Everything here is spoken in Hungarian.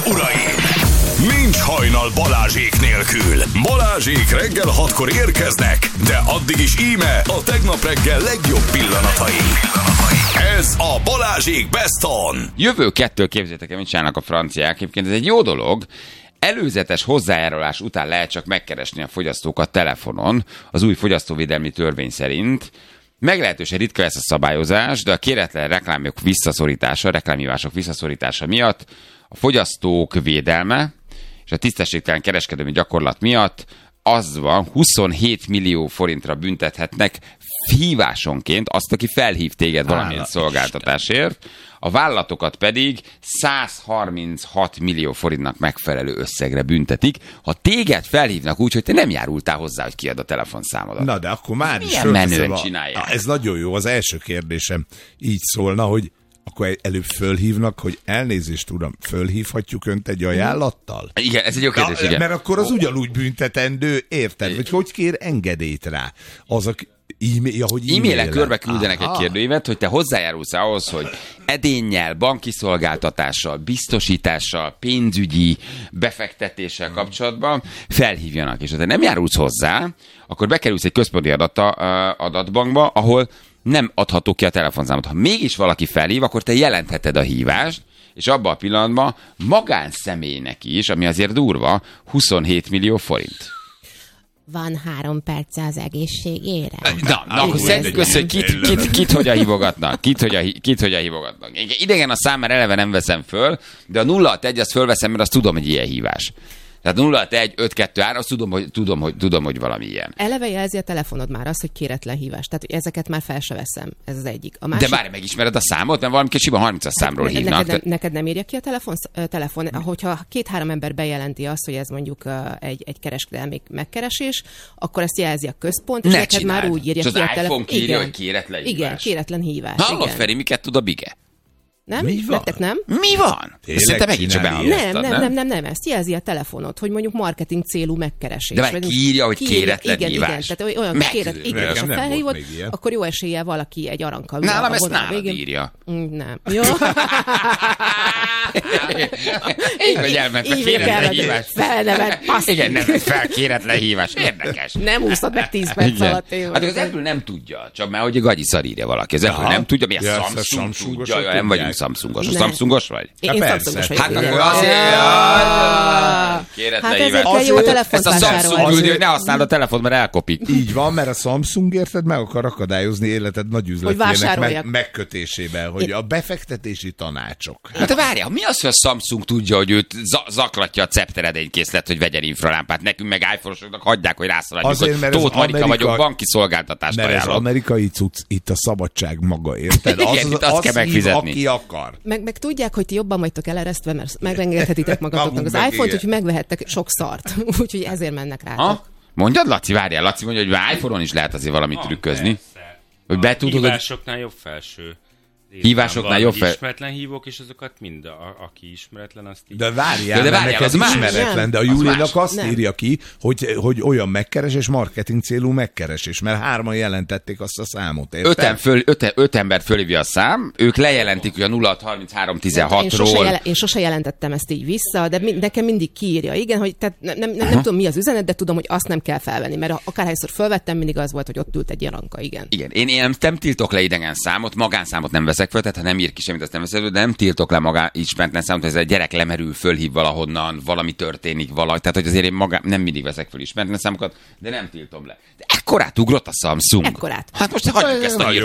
uraim! Nincs hajnal Balázsék nélkül. Balázsék reggel 6-kor érkeznek, de addig is íme a tegnap reggel legjobb pillanatai. Ez a Balázsék Best On. Jövő 2 képzeljétek el, mit csinálnak a franciák. Egyébként ez egy jó dolog. Előzetes hozzájárulás után lehet csak megkeresni a fogyasztókat telefonon, az új fogyasztóvédelmi törvény szerint. Meglehetősen ritka lesz a szabályozás, de a kéretlen reklámok visszaszorítása, reklámhívások visszaszorítása miatt a fogyasztók védelme és a tisztességtelen kereskedelmi gyakorlat miatt az van, 27 millió forintra büntethetnek hívásonként azt, aki felhív téged valamilyen szolgáltatásért, a vállalatokat pedig 136 millió forintnak megfelelő összegre büntetik, ha téged felhívnak úgy, hogy te nem járultál hozzá, hogy kiad a telefonszámodat. Na, de akkor már is milyen menőn csinálják. Ez nagyon jó. Az első kérdésem így szólna, hogy akkor előbb fölhívnak, hogy elnézést, uram, fölhívhatjuk önt egy ajánlattal? Igen, ez egy jó kérdés, igen. Mert akkor az ugyanúgy büntetendő, érted? Vagy hogy kér engedélyt rá? Azok e-mailek körbe küldenek egy kérdőívet, hogy te hozzájárulsz ahhoz, hogy edénnyel, banki szolgáltatással, biztosítással, pénzügyi befektetéssel kapcsolatban felhívjanak. És ha te nem járulsz hozzá, akkor bekerülsz egy központi adatbankba, ahol nem adható ki a telefonszámot. Ha mégis valaki felhív, akkor te jelentheted a hívást, és abban a pillanatban magánszemélynek is, ami azért durva, 27 millió forint. Van 3 perce az egészségére. Na akkor szedjük össze, hogy kit hogyan hívogatnak. Kit hogyan hívogatnak. Idegen a szám, mert eleve nem veszem föl, de a 061 azt fölveszem, mert azt tudom, hogy ilyen hívás. Tehát 061 523, azt tudom, hogy valami ilyen. Eleve jelzi a telefonod már azt, hogy kéretlen hívás. Tehát ezeket már fel se veszem. Ez az egyik. A másik... De várj, megismered a számot? Mert valami kicsiben 30-as számról hívnak. Neked nem írja ki a telefon? Hogyha 2-3 ember bejelenti azt, hogy ez mondjuk egy kereskedelmi megkeresés, akkor ezt jelzi a központ, és neked már úgy írja ki a telefon. Az iPhone írja, hogy kéretlen hívás. Igen, kéretlen hívás. Hallod, Feri, miket tud a Bige? Nem? Nektek nem? Mi van? Szerintem megint csak behallasztad, nem, ezt jelzi a telefonod, hogy mondjuk marketing célú megkeresés. De már kiírja, hogy kéretlen hívás. Igen, tehát olyan kéretlen, és ha felhívod, akkor jó eséllyel valaki egy arankkal. Nálam ezt nálad írja. Nem. Jó. Így, hogy elment a kéretlen hívás. Felnevet, passz. Igen, nem fel kéretlen hívás. Érdekes. Nem úszod meg 10 perc alatt. Hát az Apple nem tudja, csak már hogy a gagyi szar írja valaki. Az Apple nem tudja, mi a Samsung tudja, nem vagyunk Samsungos. Samsungos vagy? Én Samsungos vagyok. Hát akkor azért... Hát ezért kell jó telefont vásárolni. Ezt a Samsung küldi, hogy ne használd a telefont, mert elkopik. Így van, mert a Samsung, érted, meg akar akadályozni életed nagy üzletének megkötésében, hogy a befektetési tanácsok. Hát várjál, mi az, hogy a Samsung tudja, hogy őt zaklatja a cepteredénykészlet, hogy vegyen infralámpát? Nekünk meg iPhone-osoknak hagyják, hogy rászaladjuk, hogy Tóth Marika vagyok, banki szolgáltatást ajánlom. Mert az amerikai cucc, itt a szabadság maga, érted? Igen, itt azt kell megfizetni. Aki akar. Meg tudják, hogy ti jobban vagytok eleresztve, mert megengedhetitek magatoknak az iPhone-t, úgyhogy megvehettek sok szart. Úgyhogy ezért mennek rátok. Mondjad, Laci, várjál, Laci mondja, hogy iPhone-on is lehet azért valamit trükközni. Hogy be tudod, hívásoknál jobb felső. Hívásoknál jobb fel... Ismeretlen hívók, és azokat mind, aki ismeretlen, azt így... De várjál, neked ismeretlen, de a Julinak azt írja ki, hogy olyan megkeresés, marketing célú megkeresés, mert 3 jelentették azt a számot, érted? 5 embert fölhívja a szám, ők lejelentik, hogy a 063316-ról... Én sose jelentettem ezt így vissza, de nekem mindig kiírja. Igen, hogy tehát nem tudom, mi az üzenet, de tudom, hogy azt nem kell felvenni, mert akárhányszor fölvettem, mindig az volt, hogy ott ült egy jaranka, igen. Igen, én nem tiltok le idegen számot, magánszámot nem veszek föl, tehát ha nem ír ki semmit, azt nem veszek föl, de nem tiltok le ismeretlen számot, hogy ez egy gyerek lemerül, fölhív valahonnan, valami történik, tehát hogy azért én nem mindig veszek föl ismeretlen számokat, de nem tiltom le. De ekkorát ugrott a Samsung. Ekkorát. Hát most hagyjuk ezt a